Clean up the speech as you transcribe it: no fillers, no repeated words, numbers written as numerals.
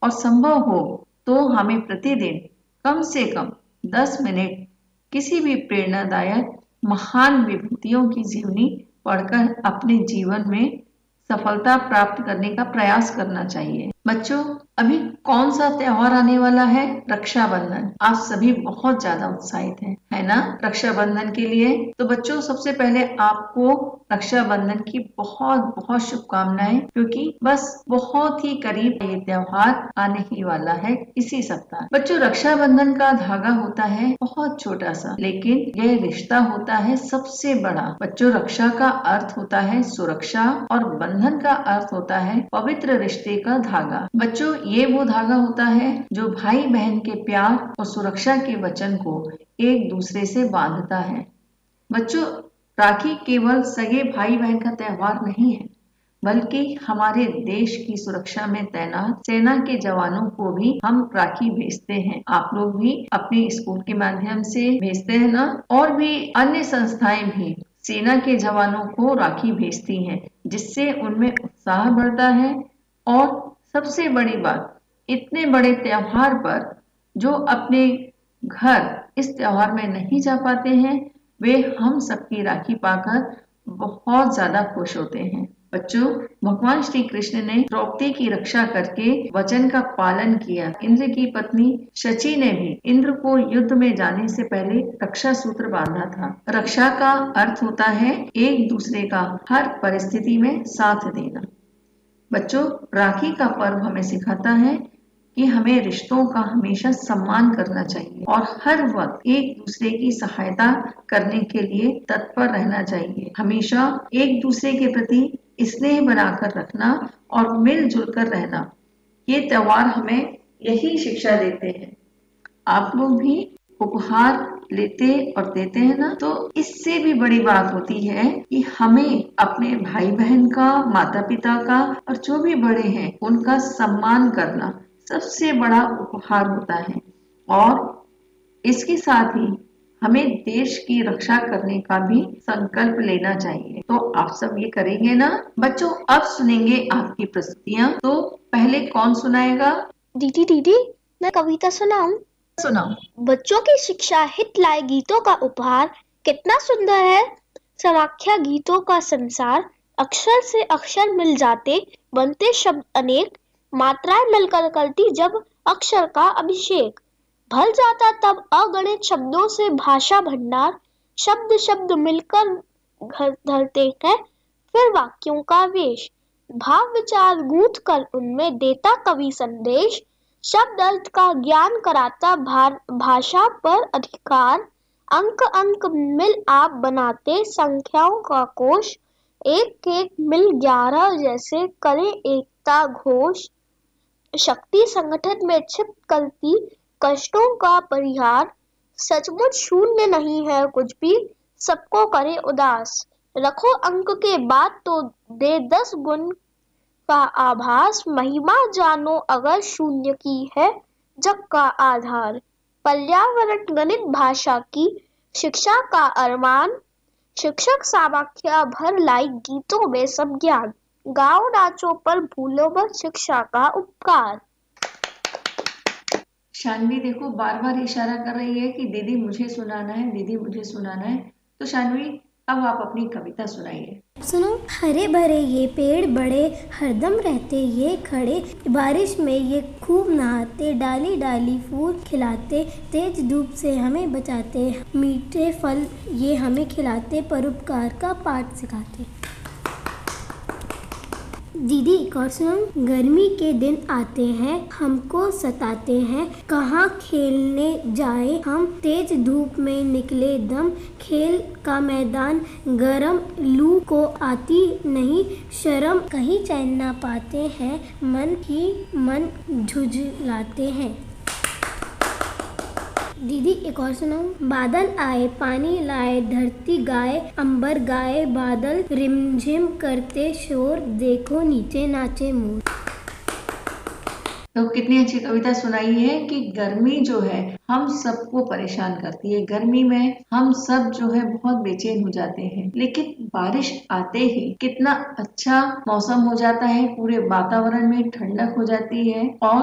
और संभव हो तो हमें प्रतिदिन कम से कम 10 मिनट किसी भी प्रेरणादायक महान विभूतियों की जीवनी पढ़कर अपने जीवन में सफलता प्राप्त करने का प्रयास करना चाहिए। बच्चों, अभी कौन सा त्योहार आने वाला है? रक्षाबंधन। आप सभी बहुत ज्यादा उत्साहित हैं, है ना, रक्षाबंधन के लिए। तो बच्चों, सबसे पहले आपको रक्षाबंधन की बहुत बहुत शुभकामनाएं, क्योंकि बस बहुत ही करीब ये त्योहार आने ही वाला है इसी सप्ताह। बच्चों, रक्षाबंधन का धागा होता है बहुत छोटा सा, लेकिन यह रिश्ता होता है सबसे बड़ा। बच्चों, रक्षा का अर्थ होता है सुरक्षा और बंधन का अर्थ होता है पवित्र रिश्ते का धागा। बच्चों, ये वो धागा होता है जो भाई बहन के प्यार और सुरक्षा के वचन को एक दूसरे से बांधता है। बच्चों, राखी केवल सगे भाई बहन का त्योहार नहीं है, बल्कि हमारे देश की सुरक्षा में तैनात सेना के जवानों को भी हम राखी भेजते हैं। आप लोग भी अपने स्कूल के माध्यम से भेजते हैं ना? और भी अन्य संस्थाएं भी सेना के जवानों को राखी भेजती हैं, जिससे उनमें उत्साह बढ़ता है। और सबसे बड़ी बात, इतने बड़े त्योहार पर जो अपने घर इस त्योहार में नहीं जा पाते हैं, वे हम सबकी राखी पाकर बहुत ज्यादा खुश होते हैं। बच्चों, भगवान श्री कृष्ण ने द्रौपदी की रक्षा करके वचन का पालन किया। इंद्र की पत्नी शची ने भी इंद्र को युद्ध में जाने से पहले रक्षा सूत्र बांधा था। रक्षा का अर्थ होता है एक दूसरे का हर परिस्थिति में साथ देना। बच्चों, राखी का पर्व हमें सिखाता है कि हमें रिश्तों का हमेशा सम्मान करना चाहिए और हर वक्त एक दूसरे की सहायता करने के लिए तत्पर रहना चाहिए। हमेशा एक दूसरे के प्रति स्नेह बनाकर रखना और मिलजुल कर रहना, ये त्योहार हमें यही शिक्षा देते हैं। आप लोग भी उपहार लेते और देते हैं ना? तो इससे भी बड़ी बात होती है कि हमें अपने भाई बहन का, माता पिता का और जो भी बड़े हैं उनका सम्मान करना सबसे बड़ा उपहार होता है। और इसके साथ ही हमें देश की रक्षा करने का भी संकल्प लेना चाहिए। तो आप सब ये करेंगे ना? बच्चों, अब सुनेंगे आपकी प्रस्तुतियाँ। तो पहले कौन सुनाएगा? दीदी, मैं कविता सुनाऊं? सुनाओ। बच्चों की शिक्षा हित लाए गीतों का उपहार कितना सुंदर है। समाख्या गीतों का संसार, अक्षर से अक्षर मिल जाते बनते शब्द अनेक, मात्राएं मिलकर करती जब अक्षर का अभिषेक, भर जाता तब अगणित शब्दों से भाषा भंडार, शब्द शब्द मिलकर धरते हैं फिर वाक्यों का वेश, भाव विचार गूंथ कर उनमें देता कवि संदेश, शब्द अर्थ का ज्ञान कराता भाषा पर अधिकार, अंक अंक मिल आप बनाते संख्याओं का कोश, एक एक मिल 11 जैसे करे एकता घोष, शक्ति संगठन में छिप करती कष्टों का परिहार, सचमुच शून्य नहीं है कुछ भी सबको करे उदास, रखो अंक के बाद तो दे 10 गुण का आभास, महिमा जानो अगर शून्य की है जग का आधार, पर्यावरण गणित भाषा की शिक्षा का अरमान, शिक्षक समाख्या भर लाई गीतों में सब ज्ञान, गाओ नाचो पर भूलो मत शिक्षा का उपकार। शानवी देखो बार बार इशारा कर रही है कि दीदी मुझे सुनाना है, दीदी मुझे सुनाना है। तो शानवी, अब आप अपनी कविता सुनाइए। सुनो। हरे भरे ये पेड़ बड़े, हरदम रहते ये खड़े, बारिश में ये खूब नहाते, डाली डाली फूल खिलाते, तेज धूप से हमें बचाते, मीठे फल ये हमें खिलाते, परोपकार का पाठ सिखाते। दीदी एक और सुनो। गर्मी के दिन आते हैं हमको सताते हैं, कहाँ खेलने जाए हम, तेज धूप में निकले दम, खेल का मैदान गरम, लू को आती नहीं शर्म, कहीं चैन ना पाते हैं, मन ही मन झुंझलाते हैं। दीदी एक और सुनो। बादल आए पानी लाए, धरती गाए अंबर गाए, बादल रिमझिम करते शोर, देखो नीचे नाचे मोर। तो कितनी अच्छी कविता सुनाई है कि गर्मी जो है हम सबको परेशान करती है। गर्मी में हम सब जो है बहुत बेचैन हो जाते हैं, लेकिन बारिश आते ही कितना अच्छा मौसम हो जाता है, पूरे वातावरण में ठंडक हो जाती है और